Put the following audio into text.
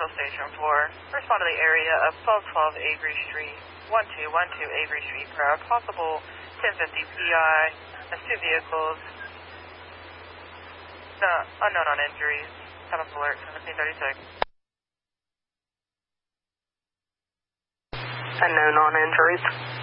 Central Station 4. Respond to the area of 1212 Avery Street, 1212 Avery Street. Crowd possible 1050 PI. That's two vehicles. Unknown on injuries. Status alert 1736. Unknown on injuries.